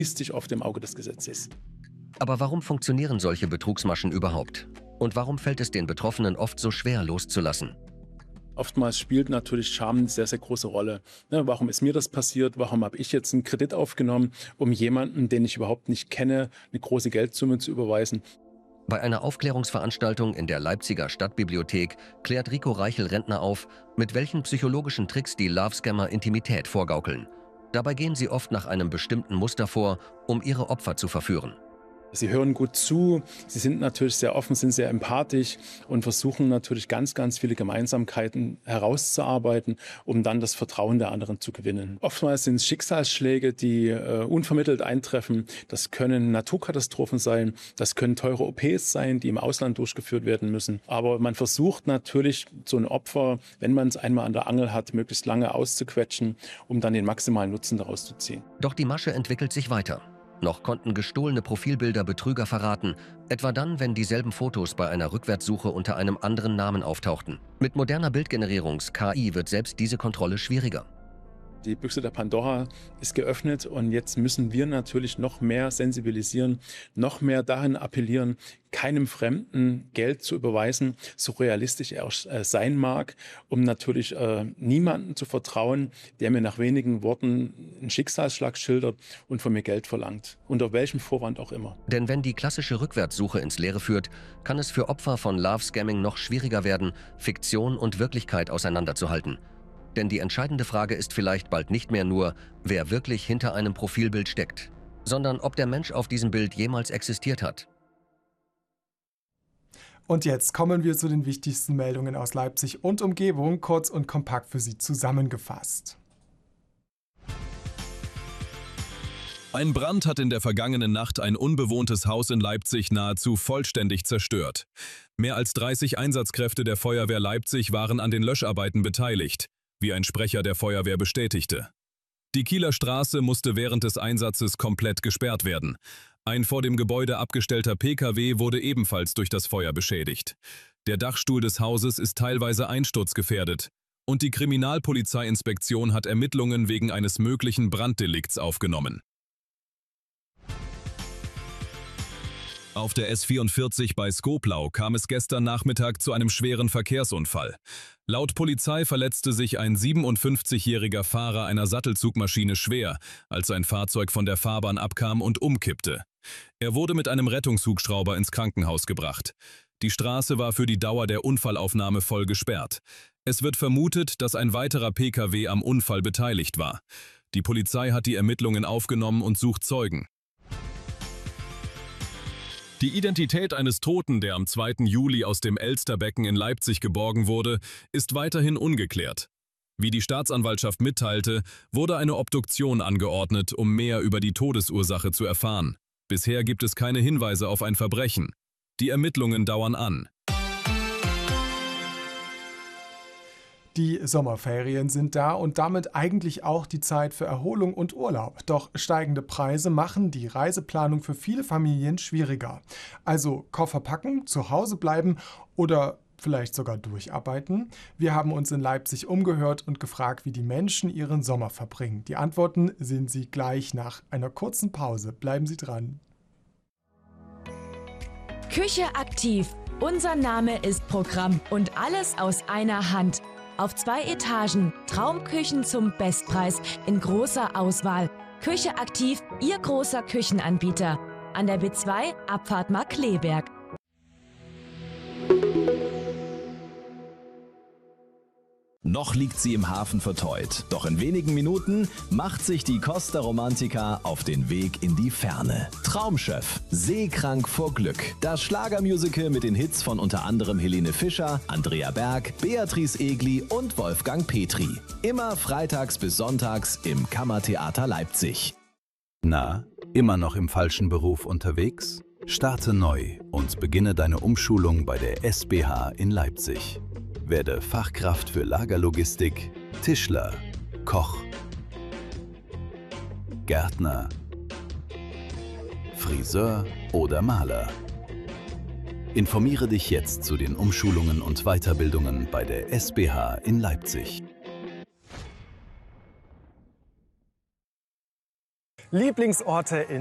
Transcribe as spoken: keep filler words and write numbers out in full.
ist sich auf dem Auge des Gesetzes. Aber warum funktionieren solche Betrugsmaschen überhaupt? Und warum fällt es den Betroffenen oft so schwer loszulassen? Oftmals spielt natürlich Scham eine sehr, sehr große Rolle. Ne, warum ist mir das passiert? Warum habe ich jetzt einen Kredit aufgenommen, um jemanden, den ich überhaupt nicht kenne, eine große Geldsumme zu überweisen? Bei einer Aufklärungsveranstaltung in der Leipziger Stadtbibliothek klärt Rico Reichel-Rentner auf, mit welchen psychologischen Tricks die Love-Scammer Intimität vorgaukeln. Dabei gehen sie oft nach einem bestimmten Muster vor, um ihre Opfer zu verführen. Sie hören gut zu, sie sind natürlich sehr offen, sind sehr empathisch und versuchen natürlich ganz, ganz viele Gemeinsamkeiten herauszuarbeiten, um dann das Vertrauen der anderen zu gewinnen. Oftmals sind es Schicksalsschläge, die äh, unvermittelt eintreffen. Das können Naturkatastrophen sein, das können teure O Ps sein, die im Ausland durchgeführt werden müssen. Aber man versucht natürlich, so ein Opfer, wenn man es einmal an der Angel hat, möglichst lange auszuquetschen, um dann den maximalen Nutzen daraus zu ziehen. Doch die Masche entwickelt sich weiter. Noch konnten gestohlene Profilbilder Betrüger verraten, etwa dann, wenn dieselben Fotos bei einer Rückwärtssuche unter einem anderen Namen auftauchten. Mit moderner Bildgenerierungs-K I wird selbst diese Kontrolle schwieriger. Die Büchse der Pandora ist geöffnet und jetzt müssen wir natürlich noch mehr sensibilisieren, noch mehr dahin appellieren, keinem Fremden Geld zu überweisen, so realistisch er äh, sein mag, um natürlich äh, niemanden zu vertrauen, der mir nach wenigen Worten einen Schicksalsschlag schildert und von mir Geld verlangt, unter welchem Vorwand auch immer. Denn wenn die klassische Rückwärtssuche ins Leere führt, kann es für Opfer von Love-Scamming noch schwieriger werden, Fiktion und Wirklichkeit auseinanderzuhalten. Denn die entscheidende Frage ist vielleicht bald nicht mehr nur, wer wirklich hinter einem Profilbild steckt, sondern ob der Mensch auf diesem Bild jemals existiert hat. Und jetzt kommen wir zu den wichtigsten Meldungen aus Leipzig und Umgebung, kurz und kompakt für Sie zusammengefasst. Ein Brand hat in der vergangenen Nacht ein unbewohntes Haus in Leipzig nahezu vollständig zerstört. Mehr als dreißig Einsatzkräfte der Feuerwehr Leipzig waren an den Löscharbeiten beteiligt, wie ein Sprecher der Feuerwehr bestätigte. Die Kieler Straße musste während des Einsatzes komplett gesperrt werden. Ein vor dem Gebäude abgestellter P K W wurde ebenfalls durch das Feuer beschädigt. Der Dachstuhl des Hauses ist teilweise einsturzgefährdet und die Kriminalpolizeiinspektion hat Ermittlungen wegen eines möglichen Branddelikts aufgenommen. Auf der S vierundvierzig bei Skoplau kam es gestern Nachmittag zu einem schweren Verkehrsunfall. Laut Polizei verletzte sich ein siebenundfünfzigjähriger Fahrer einer Sattelzugmaschine schwer, als sein Fahrzeug von der Fahrbahn abkam und umkippte. Er wurde mit einem Rettungshubschrauber ins Krankenhaus gebracht. Die Straße war für die Dauer der Unfallaufnahme voll gesperrt. Es wird vermutet, dass ein weiterer P K W am Unfall beteiligt war. Die Polizei hat die Ermittlungen aufgenommen und sucht Zeugen. Die Identität eines Toten, der am zweiten Juli aus dem Elsterbecken in Leipzig geborgen wurde, ist weiterhin ungeklärt. Wie die Staatsanwaltschaft mitteilte, wurde eine Obduktion angeordnet, um mehr über die Todesursache zu erfahren. Bisher gibt es keine Hinweise auf ein Verbrechen. Die Ermittlungen dauern an. Die Sommerferien sind da und damit eigentlich auch die Zeit für Erholung und Urlaub. Doch steigende Preise machen die Reiseplanung für viele Familien schwieriger. Also Koffer packen, zu Hause bleiben oder vielleicht sogar durcharbeiten. Wir haben uns in Leipzig umgehört und gefragt, wie die Menschen ihren Sommer verbringen. Die Antworten sehen Sie gleich nach einer kurzen Pause. Bleiben Sie dran. Küche aktiv. Unser Name ist Programm und alles aus einer Hand. Auf zwei Etagen, Traumküchen zum Bestpreis in großer Auswahl. Küche aktiv, Ihr großer Küchenanbieter. An der B zwei, Abfahrt Markkleeberg. Noch liegt sie im Hafen verteut, doch in wenigen Minuten macht sich die Costa Romantica auf den Weg in die Ferne. Traumschiff, seekrank vor Glück. Das Schlagermusical mit den Hits von unter anderem Helene Fischer, Andrea Berg, Beatrice Egli und Wolfgang Petri. Immer freitags bis sonntags im Kammertheater Leipzig. Na, immer noch im falschen Beruf unterwegs? Starte neu und beginne deine Umschulung bei der S B H in Leipzig. Werde Fachkraft für Lagerlogistik, Tischler, Koch, Gärtner, Friseur oder Maler. Informiere dich jetzt zu den Umschulungen und Weiterbildungen bei der S B H in Leipzig. Lieblingsorte in